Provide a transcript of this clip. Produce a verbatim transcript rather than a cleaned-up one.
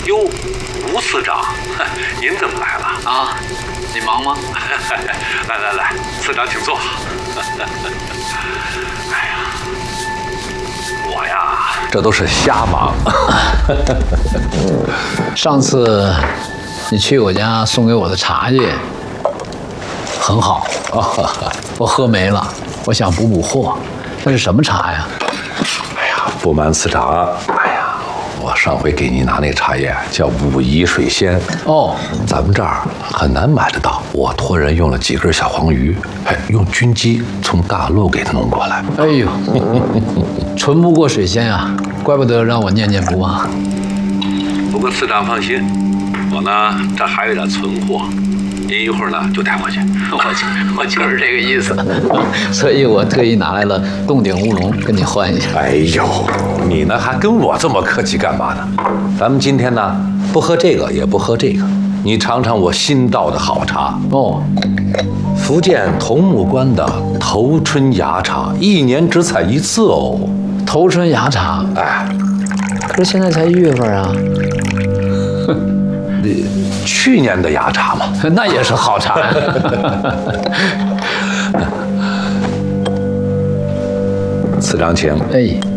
哟，吴司长，您怎么来了啊？你忙吗？ 来来来，司长请坐。哎呀，我呀，这都是瞎忙。 上次你去我家送给我的茶叶很好，我喝没了，我想补补货。那是什么茶呀？ 哎呀，不瞒司长，哎呀，我上回给您拿那茶叶叫武夷水仙。 哦， 咱们这儿很难买得到。我托人用了几根小黄鱼，哎，用军机从大陆给它弄过来。 哎呦，纯不过水仙啊，怪不得让我念念不忘。不过司长放心，我呢这还有点存货，您一会儿呢就带回去。我我就是这个意思，所以我特意拿来了洞顶乌龙跟你换一下。 哎呦，你呢还跟我这么客气干嘛呢？咱们今天呢不喝这个也不喝这个，你尝尝我新倒的好茶哦。 福建桐木关的头春芽茶，一年只采一次哦。 头春芽茶， 哎， 可是现在才一月份啊。 去年的芽茶嘛， 那也是好茶呀。 司长请。 哎。